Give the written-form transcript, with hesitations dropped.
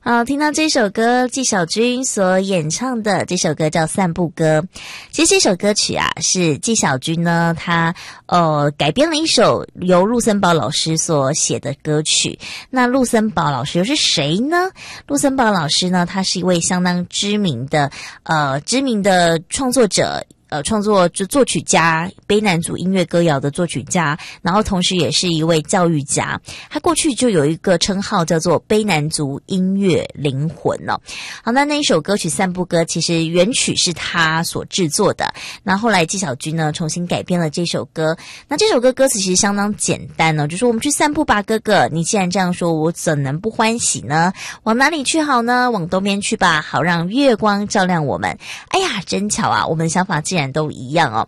好，听到这首歌，纪晓君所演唱的这首歌叫《散步歌》。其实这首歌曲啊，是纪晓君呢，他改编了一首由陆森堡老师所写的歌曲。那陆森堡老师又是谁呢？陆森堡老师呢，他是一位相当知名的创作者。作曲家，卑南族音乐歌谣的作曲家，然后同时也是一位教育家。他过去就有一个称号叫做卑南族音乐灵魂哦。好，那一首歌曲《散步歌》其实原曲是他所制作的，那后来纪晓君呢重新改编了这首歌。那这首歌歌词其实相当简单哦，就说我们去散步吧，哥哥，你既然这样说，我怎能不欢喜呢？往哪里去好呢？往东边去吧，好让月光照亮我们。哎呀，真巧啊，我们的想法竟然都一样哦。